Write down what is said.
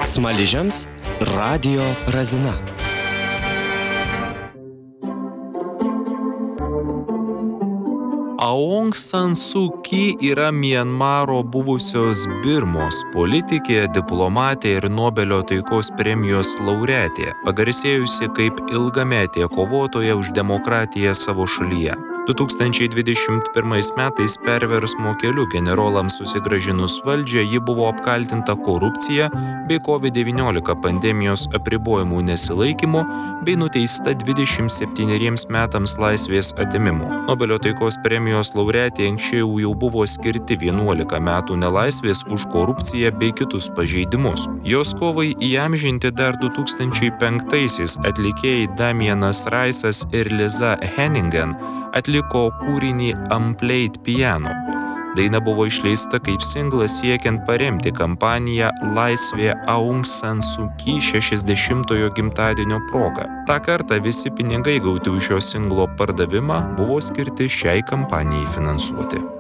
Smaližiams Radio Razina. Aung San Suu Kyi yra Mianmaro buvusios Birmos politikė, diplomatė ir Nobelio taikos premijos laureatė, pagarsėjusi kaip ilgametė kovotoja už demokratiją savo šalyje. 2021 metais perversmo keliu generolams susigrąžinus valdžią ji buvo apkaltinta korupcija bei COVID-19 pandemijos apribojimų nesilaikymu bei nuteista 27 metams laisvės atėmimo. Nobelio taikos premijos laureatė anksčiau jau buvo skirti 11 metų nelaisvės už korupciją bei kitus pažeidimus. Jos kovai įamžinti dar 2005-aisiais atlikėjai Damienas Raisas ir Liza Hennigan atliko kūrinį Unplayed Piano. Daina buvo išleista kaip singlas siekiant paremti kampaniją Laisvė Aung San Suu Kyi 60-ojo gimtadienio proga. Ta kartą visi pinigai gauti už šio singlo pardavimą buvo skirti šiai kampanijai finansuoti.